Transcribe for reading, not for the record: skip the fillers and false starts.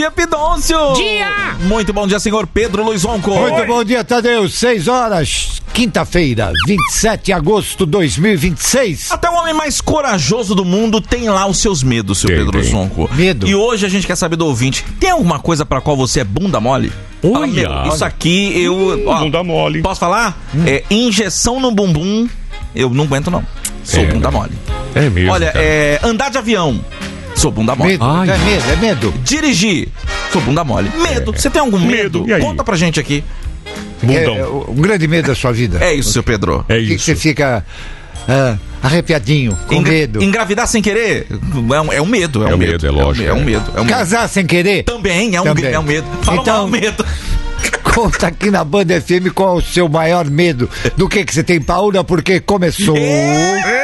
dia, Pidoncio! Dia! Muito bom dia, senhor Pedro Luiz Ronco. Muito bom dia, Tadeu. 6 horas, quinta-feira, 27 de agosto de 2026. Até o homem mais corajoso do mundo tem lá os seus medos, seu Pedro Luiz Ronco. Medo. E hoje a gente quer saber do ouvinte, tem alguma coisa pra qual você é bunda mole? Fala, meu, isso aqui eu... Ó, bunda mole. Posso falar? Injeção no bumbum, eu não aguento não. Sou bunda mole. É mesmo. Olha, cara. andar de avião, sou bunda mole. Medo, é medo. Dirigir, sou bunda mole. Medo, você tem algum medo? E aí? Conta pra gente aqui. Bundão. Um grande medo da sua vida. É isso, seu Pedro. É Por que isso. você fica arrepiadinho, com medo? Engravidar sem querer é um medo. É um medo, é lógico. É um medo. Casar sem querer? Também é um medo. Fala Então, um medo. Conta aqui na Band FM qual é o seu maior medo. Do que você tem, Paula, porque começou...